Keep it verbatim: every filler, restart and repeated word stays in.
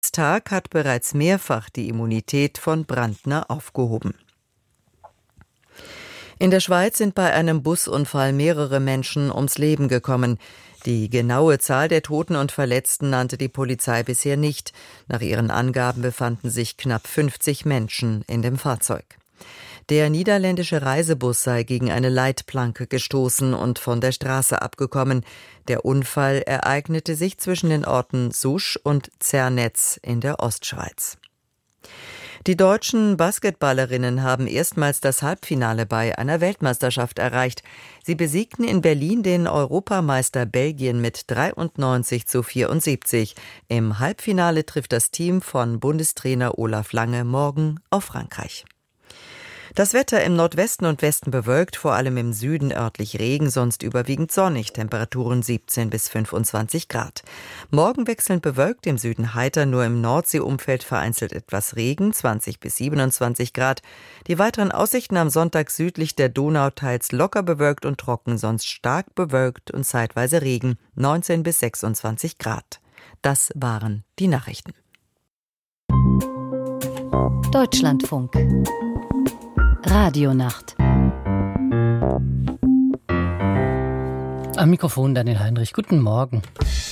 Bundestag hat bereits mehrfach die Immunität von Brandner aufgehoben. In der Schweiz sind bei einem Busunfall mehrere Menschen ums Leben gekommen. Die genaue Zahl der Toten und Verletzten nannte die Polizei bisher nicht. Nach ihren Angaben befanden sich knapp fünfzig Menschen in dem Fahrzeug. Der niederländische Reisebus sei gegen eine Leitplanke gestoßen und von der Straße abgekommen. Der Unfall ereignete sich zwischen den Orten Susch und Zernetz in der Ostschweiz. Die deutschen Basketballerinnen haben erstmals das Halbfinale bei einer Weltmeisterschaft erreicht. Sie besiegten in Berlin den Europameister Belgien mit dreiundneunzig zu vierundsiebzig. Im Halbfinale trifft das Team von Bundestrainer Olaf Lange morgen auf Frankreich. Das Wetter im Nordwesten und Westen bewölkt, vor allem im Süden örtlich Regen, sonst überwiegend sonnig, Temperaturen siebzehn bis fünfundzwanzig Grad. Morgen wechselnd bewölkt, im Süden heiter, nur im Nordseeumfeld vereinzelt etwas Regen, zwanzig bis siebenundzwanzig Grad. Die weiteren Aussichten am Sonntag südlich der Donau teils locker bewölkt und trocken, sonst stark bewölkt und zeitweise Regen, neunzehn bis sechsundzwanzig Grad. Das waren die Nachrichten. Deutschlandfunk Radionacht. Am Mikrofon Daniel Heinrich. Guten Morgen.